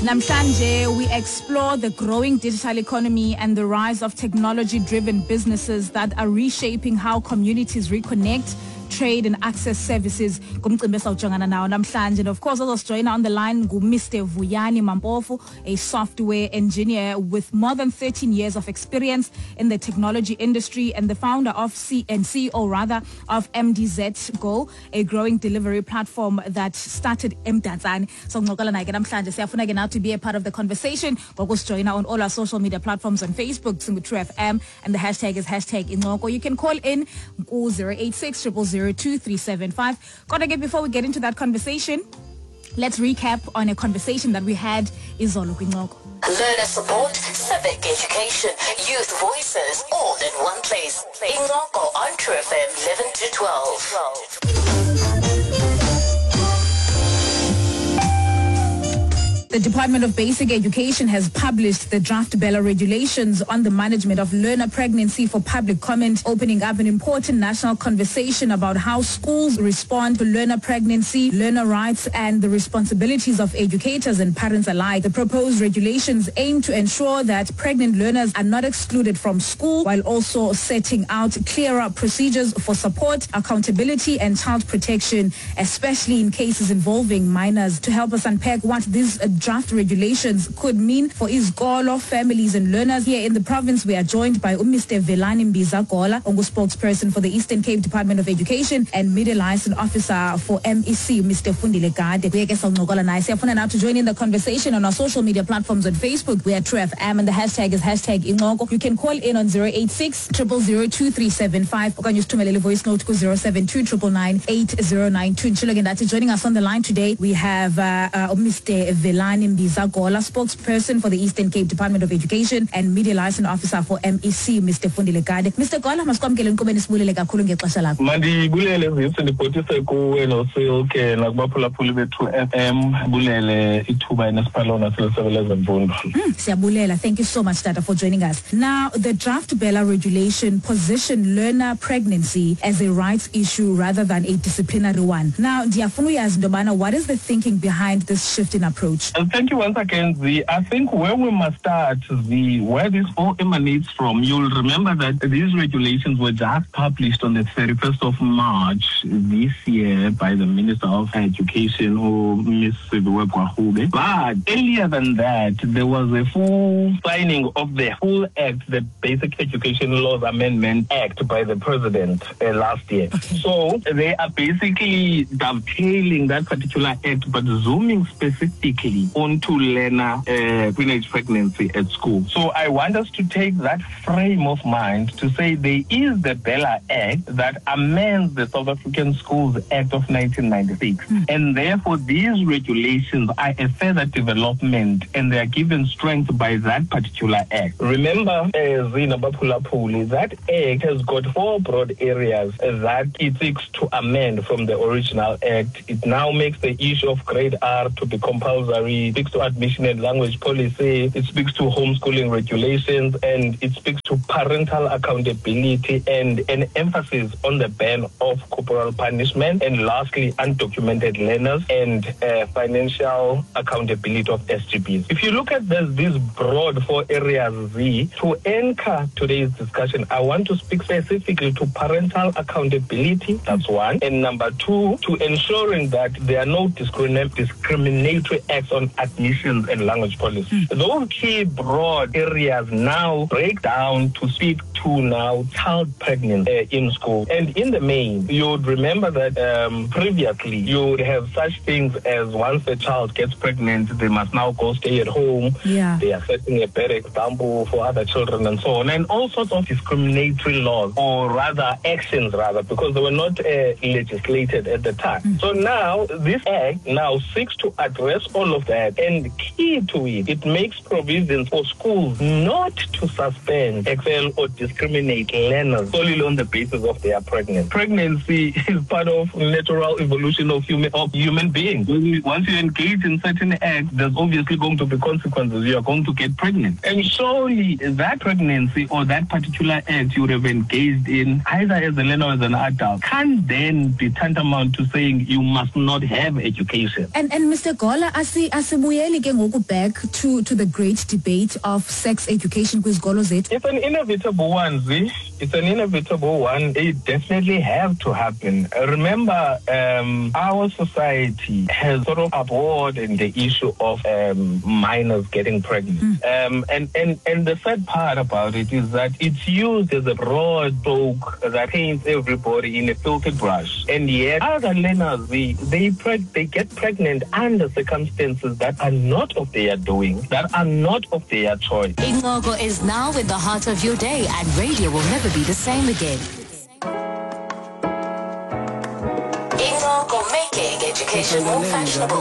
Namhlanje, we explore the growing digital economy and the rise of technology-driven businesses that are reshaping how communities reconnect, trade and access services. And of course, also join on the line Mr. Vuyani Mampofu, a software engineer with more than 13 years of experience in the technology industry and the founder of CEO of MDZ Go, a growing delivery platform that started Mdantsane. So now to be a part of the conversation. Join on all our social media platforms on Facebook, True FM, and the hashtag is #Inoko. You can call in 086 002 Kodwa, before we get into that conversation, let's recap on a conversation that we had Izolo Kwinoko. Learner support, civic education, youth voices, all in one place. Inoko on True FM 11 to 12. The Department of Basic Education has published the draft BELA regulations on the management of learner pregnancy for public comment, opening up an important national conversation about how schools respond to learner pregnancy, learner rights, and the responsibilities of educators and parents alike. The proposed regulations aim to ensure that pregnant learners are not excluded from school, while also setting out clearer procedures for support, accountability, and child protection, especially in cases involving minors. To help us unpack what these draft regulations could mean for izikolo, families and learners here in the province, we are joined by Mr. Velani Mbiza-Gola, spokesperson for the Eastern Cape Department of Education and Media License Officer for MEC, Mr. Fundile Gade. We are nice. Now to join in the conversation on our social media platforms on Facebook. We are True FM and the hashtag is #Inoko. You can call in on 086 000 2375 or can use to voice note to 072 999 8092. Joining us on the line today, we have Mr. Velani Mbiza-Gola, spokesperson for the Eastern Cape Department of Education and Media License Officer for MEC, Mr. Fundile Gade. Mr. Gola, masikwamkele nkubeni sibulele kakhulu ngexesha lakho. Mandibulele ndipotise kuwe nosilke nakubaphulaphuli bethu FM bulele ithuba enesiphalona silisebeleza mfundo. Siyabulela. Thank you so much, Tata, for joining us. Now, the draft BELA regulation position learner pregnancy as a rights issue rather than a disciplinary one. Now, ndiyafuna uyazi ndobana, what is the thinking behind this shift in approach? Thank you once again, Z. I think where we must start, where this all emanates from, you'll remember that these regulations were just published on the 31st of March this year by the Minister of Education, Ms. Sibiwe Kwahube. But earlier than that, there was a full signing of the whole act, the Basic Education Laws Amendment Act by the President last year. Okay. So they are basically dovetailing that particular act, but zooming specifically onto learner teenage pregnancy at school. So I want us to take that frame of mind to say there is the BELA Act that amends the South African Schools Act of 1996. And therefore these regulations are a further development and they are given strength by that particular act. Remember, Zina Bapulapuli, that act has got four broad areas that it seeks to amend from the original act. It now makes the issue of grade R to be compulsory. It speaks to admission and language policy, it speaks to homeschooling regulations, and it speaks to parental accountability and an emphasis on the ban of corporal punishment, and lastly, undocumented learners and financial accountability of SGBs. If you look at these broad four areas, to anchor today's discussion, I want to speak specifically to parental accountability, that's one, and number two, to ensuring that there are no discriminatory acts on admissions and language policy. Those key broad areas now break down to speak to now child pregnancy in school. And in the main, you would remember that previously you would have such things as once the child gets pregnant, they must now go stay at home. Yeah. They are setting a bad example for other children and so on. And all sorts of discriminatory laws, or rather actions because they were not legislated at the time. So now this act now seeks to address all of that, and key to it, it makes provisions for schools not to suspend, expel or discriminate learners solely on the basis of their pregnancy. Pregnancy is part of natural evolution of human beings. Once you engage in certain acts, there's obviously going to be consequences. You are going to get pregnant. And surely that pregnancy or that particular act you would have engaged in, either as a learner or as an adult, can then be tantamount to saying you must not have education. And Mr. Gola, as Asibuyeli ke ngoku back to the great debate of sex education kwizikolo zethu. It's an inevitable one, Z. It's an inevitable one. It definitely have to happen. Remember, our society has sort of abhorred the issue of minors getting pregnant. And the sad part about it is that it's used as a broad stroke that paints everybody in a filthy brush. And yet, other learners, they get pregnant under circumstances that are not of their doing, that are not of their choice. Ingoko is now in the heart of your day, and radio will never be the same again. Ingoko, making education more fashionable.